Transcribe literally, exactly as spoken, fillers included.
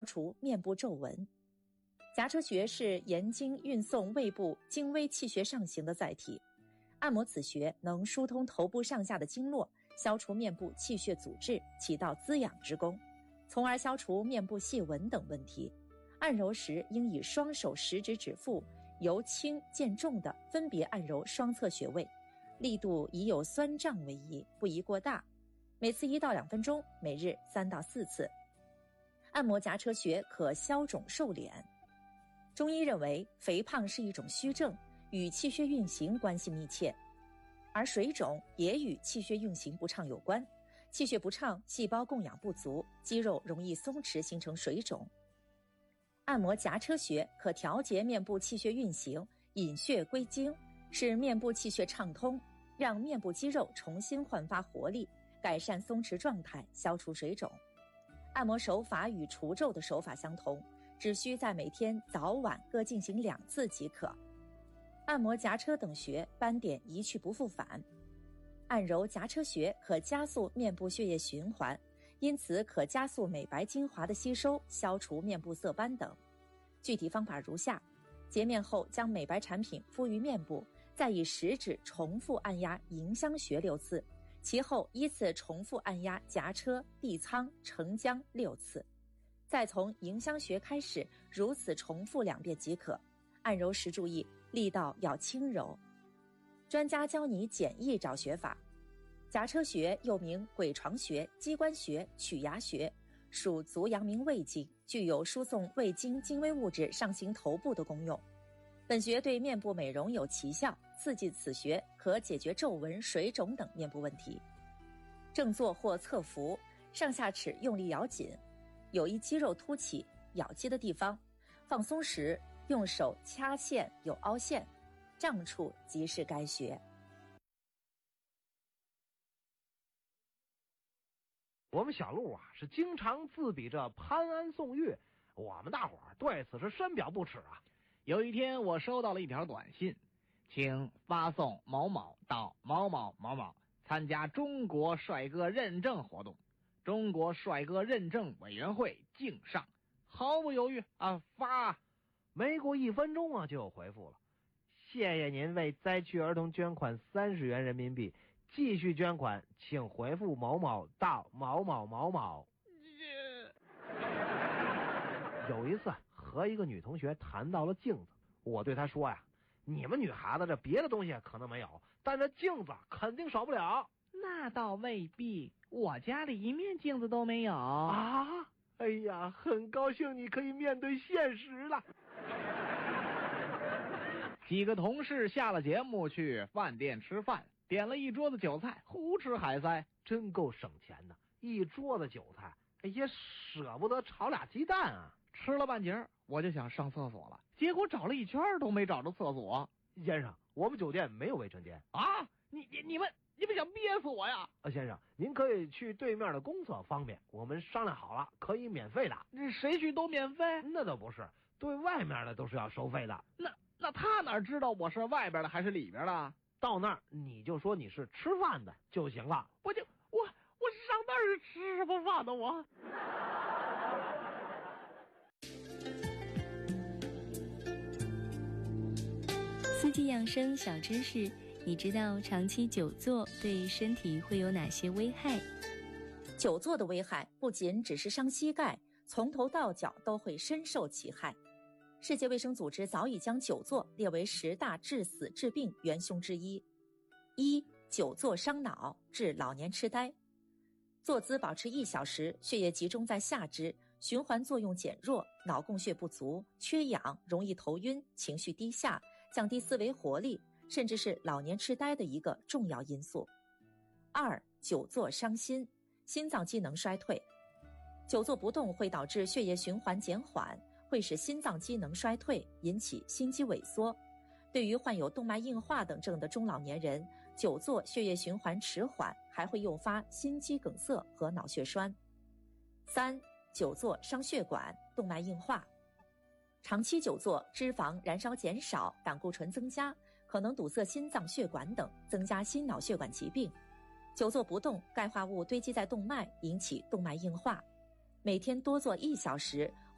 除面部皱纹。颊车穴是沿经运送胃部精微气血上行的载体，按摩此穴能疏通头部上下的经络，消除面部气血阻滞，起到滋养之功，从而消除面部细纹等问题。按揉时应以双手食指指腹由轻渐重的分别按揉双侧穴位，力度以有酸胀为宜，不宜过大，每次一到两分钟，每日三到四次。按摩颊车穴可消肿瘦脸。中医认为肥胖是一种虚症，与气血运行关系密切，而水肿也与气血运行不畅有关。气血不畅，细胞供氧不足，肌肉容易松弛形成水肿。按摩颊车穴可调节面部气血运行，引血归经，使面部气血畅通，让面部肌肉重新焕发活力，改善松弛状态，消除水肿。按摩手法与除皱的手法相同，只需在每天早晚各进行两次即可。按摩颊车等穴，斑点一去不复返。按揉颊车穴可加速面部血液循环，因此可加速美白精华的吸收，消除面部色斑等。具体方法如下：洁面后将美白产品敷于面部，再以食指重复按压迎香穴六次，其后依次重复按压颊车、地仓、承浆六次，再从迎香穴开始，如此重复两遍即可。按揉时注意力道要轻柔。专家教你简易找穴法。颊车穴又名鬼床穴、机关穴、曲崖穴，属足阳明胃经，具有输送胃经精微物质上行头部的功用。本穴对面部美容有奇效，刺激此穴可解决皱纹、水肿等面部问题。正坐或侧伏，上下齿用力咬紧，有一肌肉凸起咬肌的地方，放松时用手掐线有凹陷，胀处即是该穴。 我们小陆啊是经常自比着潘安宋岳，我们大伙儿对此是深表不耻啊。 有一天我收到了一条短信，请发送某某到某某某某参加中国帅哥认证活动，中国帅哥认证委员会敬上。毫不犹豫啊发， 没过一分钟啊就有回复了，谢谢您为灾区儿童捐款三十元人民币，继续捐款请回复某某到某某某某。有一次和一个女同学谈到了镜子，我对她说呀，你们女孩子这别的东西可能没有，但这镜子肯定少不了。 那倒未必，我家里一面镜子都没有啊。哎呀，很高兴你可以面对现实了。 几个同事下了节目去饭店吃饭，点了一桌子韭菜，胡吃海塞， 真够省钱的，一桌子韭菜，哎呀，舍不得炒俩鸡蛋啊。 吃了半截，我就想上厕所了，结果找了一圈都没找着厕所。 先生，我们酒店没有卫生间啊！你你你们你们想憋死我呀？ 啊，先生，您可以去对面的公厕方便，我们商量好了，可以免费的。 这谁去都免费？ 那倒不是，对外面的都是要收费的。 那那他哪知道我是外边的还是里边的？ 到那儿你就说你是吃饭的就行了。 我就我我上那儿吃什么饭呢？我。 四季养生小知识，你知道长期久坐对身体会有哪些危害？ 久坐的危害不仅只是伤膝盖，从头到脚都会深受其害。世界卫生组织早已将久坐列为十大致死致病元凶之一。一、久坐伤脑，致老年痴呆。坐姿保持一小时，血液集中在下肢，循环作用减弱，脑供血不足，缺氧，容易头晕，情绪低下，降低思维活力，甚至是老年痴呆的一个重要因素。二、久坐伤心，心脏机能衰退。久坐不动会导致血液循环减缓，会使心脏机能衰退，引起心肌萎缩。对于患有动脉硬化等症的中老年人，久坐血液循环迟缓，还会诱发心肌梗塞和脑血栓。三、久坐伤血管，动脉硬化。长期久坐，脂肪燃烧减少，胆固醇增加，可能堵塞心脏血管等，增加心脑血管疾病。久坐不动，钙化物堆积在动脉，引起动脉硬化。每天多坐一小时，